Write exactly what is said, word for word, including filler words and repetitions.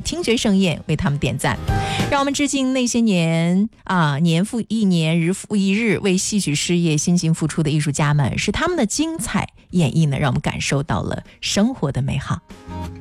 听觉盛宴，为他们点赞。让我们致敬那些年啊，年复一年，日复一日为戏曲事业辛勤付出的艺术家们，是他们的精彩演绎呢，让我们感受到了生活的美好。